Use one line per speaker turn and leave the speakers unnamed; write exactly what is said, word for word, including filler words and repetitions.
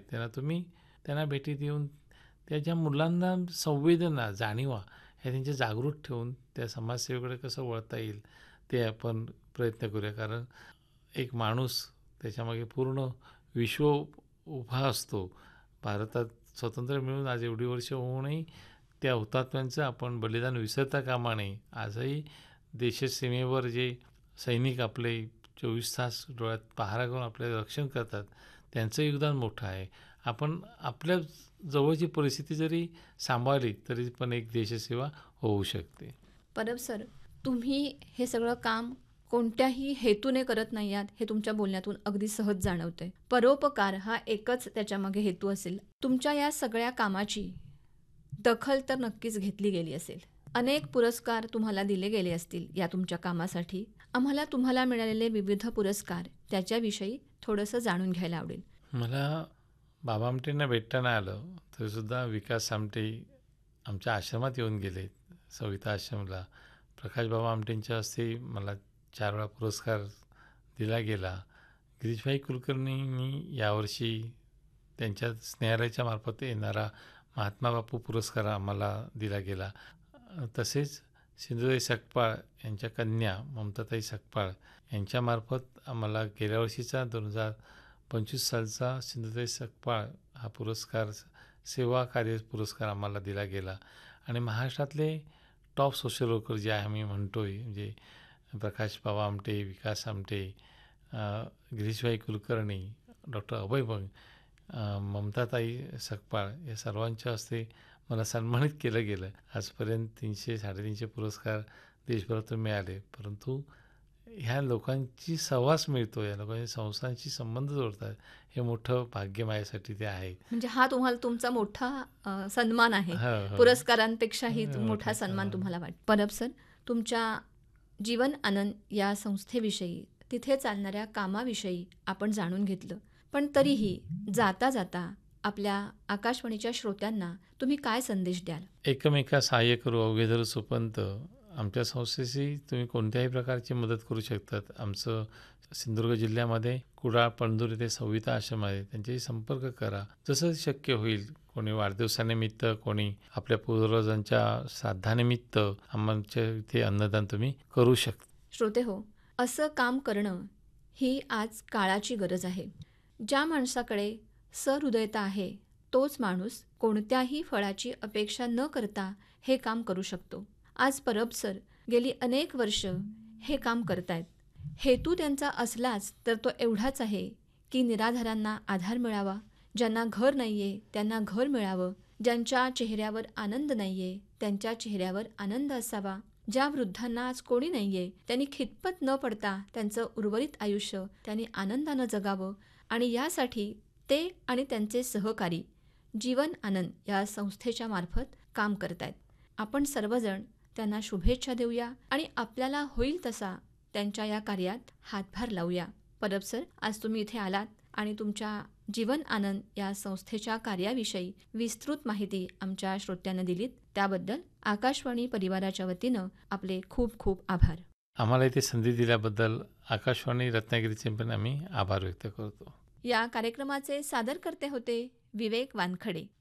त्यांना तुम्ही त्यांना भेटी देऊन त्याच्या मुलांना संवेदना, जाणीवा ह्या त्यांच्या जागृत ठेवून त्या समाजसेवेकडे कसं वळता येईल ते आपण प्रयत्न करूया. कारण एक माणूस त्याच्यामागे पूर्ण विश्व उभा असतो. भारतात स्वातंत्र्य मिळून आज एवढी वर्ष होऊनही त्या हुतात्म्यांचं आपण बलिदान विसरता कामा नये. आजही देशसीमेवर जे सैनिक आपले चोवीस तास डोळ्यात पहारा करून आपले रक्षण करतात त्यांचं योगदान मोठं आहे. आपण आपल्या जवळची परिस्थिती जरी सांभाळली तरी पण एक देशसेवा होऊ शकते.
परब सर, तुम्ही हे सगळं काम कोणत्याही हेतूने करत नाही आहात हे तुमच्या बोलण्यातून अगदी सहज जाणवतंय. परोपकार हा एकच त्याच्यामागे हेतू असेल. तुमच्या या सगळ्या कामाची दखल तर नक्कीच घेतली गेली असेल. अनेक पुरस्कार तुम्हाला दिले गेले असतील या तुमच्या कामासाठी. आम्हाला तुम्हाला मिळालेले विविध पुरस्कार त्याच्याविषयी थोडंसं जाणून घ्यायला आवडेल.
मला बाबा आमटेंना भेटता नाही आलं तरीसुद्धा विकास आमटे आमच्या आश्रमात येऊन गेले. सविता आश्रमला प्रकाश बाबा आमटेंच्या हस्ते मला चार वेळा पुरस्कार दिला गेला. गिरीशभाई कुलकर्णींनी यावर्षी त्यांच्या स्नेहालयाच्या मार्फत येणारा महात्मा बापू पुरस्कार आम्हाला दिला गेला. तसेच सिंधुताई सकपाळ यांच्या कन्या ममताताई सकपाळ यांच्यामार्फत आम्हाला गेल्या वर्षीचा दोन हजार पंचवीस सालचा सिंधुताई सकपाळ हा पुरस्कार सेवा कार्य पुरस्कार आम्हाला दिला गेला. आणि महाराष्ट्रातले टॉप सोशल वर्कर जे आहे आम्ही म्हणतो आहे म्हणजे प्रकाश बाबा आमटे, विकास आमटे, गिरीशभाई कुलकर्णी, डॉक्टर अभय बंग, ममताताई सकपाळ या सर्वांच्या हस्ते मला सन्मानित केलं गेलं. आजपर्यंत तीनशे साडेतीनशे पुरस्कार देशभरातून मिळाले. परंतु ह्या लोकांची सहवास मिळतो, या लोकांच्या संस्थांशी संबंध जोडतात, हे मोठं भाग्य माझ्यासाठी ते आहे.
म्हणजे हा तुम्हाला तुमचा मोठा अ, सन्मान आहे.
हो, हो.
पुरस्कारांपेक्षाही
हो,
मोठा
हो.
सन्मान तुम्हाला वाटतो. परब सर, तुमच्या जीवन आनंद या संस्थेविषयी, तिथे चालणाऱ्या कामाविषयी आपण जाणून घेतलं. पण तरीही जाता जाता आपल्या आकाशवाणीच्या श्रोत्यांना तुम्ही काय संदेश द्याल?
एकमेका सहाय्य करू अवघे धरू सुपंत. आमच्या संस्थेशी तुम्ही कोणत्याही प्रकारची मदत करू शकतात. आमचं सिंधुदुर्ग जिल्ह्यामध्ये कुडाळ पणदूर येथे संविता आश्रम आहे, त्यांच्याशी संपर्क करा. जसं शक्य होईल, कोणी वाढदिवसानिमित्त, कोणी आपल्या पूर्वजांच्या श्राद्धानिमित्त आमच्या इथे अन्नदान तुम्ही करू शकता.
श्रोते हो, असं काम करणं ही आज काळाची गरज आहे. ज्या माणसाकडे सहृदयता आहे तोच माणूस कोणत्याही फळाची अपेक्षा न करता हे काम करू शकतो. आज परब सर गेली अनेक वर्ष हे काम करतायत. हेतू त्यांचा असलाच तर तो एवढाच आहे की निराधारांना आधार मिळावा, ज्यांना घर नाही आहे त्यांना घर मिळावं, ज्यांच्या चेहऱ्यावर आनंद नाही आहे त्यांच्या चेहऱ्यावर आनंद असावा, ज्या वृद्धांना आज कोणी नाही आहे त्यांनी खितपत न पडता त्यांचं उर्वरित आयुष्य त्यांनी आनंदानं जगावं. आणि यासाठी ते आणि त्यांचे सहकारी जीवन आनंद या संस्थेच्या मार्फत काम करतायत. आपण सर्वजण त्यांना शुभेच्छा देऊया आणि आपल्याला होईल तसा त्यांच्या या कार्यात हातभार लावूया. परब सर, आज तुम्ही इथे आलात आणि तुमच्या जीवन आनंद या संस्थेच्या कार्याविषयी विस्तृत माहिती आमच्या श्रोत्यांना दिलीत, त्याबद्दल आकाशवाणी परिवाराच्या वतीनं आपले खूप खूप आभार.
आम्हाला इथे संधी दिल्याबद्दल आकाशवाणी रत्नागिरीचे पण आम्ही आभार व्यक्त करतो.
या कार्यक्रमाचे सादरकर्ते होते विवेक वानखडे.